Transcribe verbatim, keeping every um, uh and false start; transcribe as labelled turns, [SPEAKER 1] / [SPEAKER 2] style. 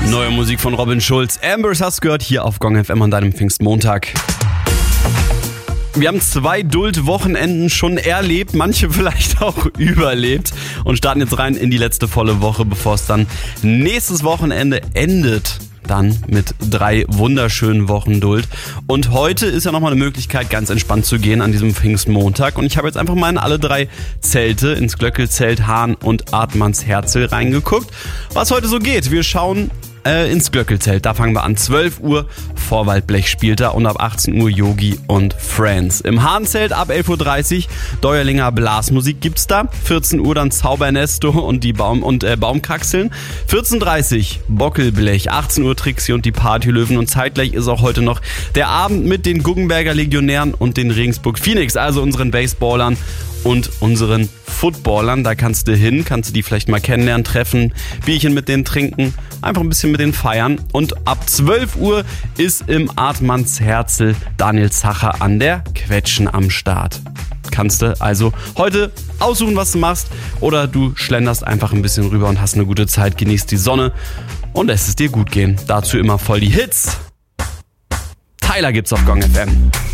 [SPEAKER 1] Neue Musik von Robin Schulz. Ambers hast du gehört hier auf Gong F M an deinem Pfingstmontag. Wir haben zwei Duld-Wochenenden schon erlebt, manche vielleicht auch überlebt und starten jetzt rein in die letzte volle Woche, bevor es dann nächstes Wochenende endet. Dann mit drei wunderschönen Wochen Duld. Und heute ist ja nochmal eine Möglichkeit, ganz entspannt zu gehen an diesem Pfingstmontag. Und ich habe jetzt einfach mal in alle drei Zelte, ins Glöckelzelt, Hahn und Artmannsherzl reingeguckt, was heute so geht. Wir schauen äh, ins Glöckelzelt. Da fangen wir an. zwölf Uhr Vorwaldblech spielt da und ab achtzehn Uhr Yogi und Friends. Im Hahnzelt ab elf Uhr dreißig Deuerlinger Blasmusik gibt's da. vierzehn Uhr dann Zaubernesto und die Baum und äh, Baumkraxeln. vierzehn Uhr dreißig Bockelblech. achtzehn Uhr Trixie und die Partylöwen. Und zeitgleich ist auch heute noch der Abend mit den Guggenberger Legionären und den Regensburg Phoenix, also unseren Baseballern und unseren Footballern. Da kannst du hin, kannst du die vielleicht mal kennenlernen, treffen, Bierchen mit denen trinken, einfach ein bisschen mit denen feiern. Und ab zwölf Uhr ist im Artmannsherzl Daniel Zacher an der Quetschen am Start. Kannst du also heute aussuchen, was du machst, oder du schlenderst einfach ein bisschen rüber und hast eine gute Zeit, genießt die Sonne und lässt es dir gut gehen. Dazu immer voll die Hits. Tyler gibt's auf Gong F M.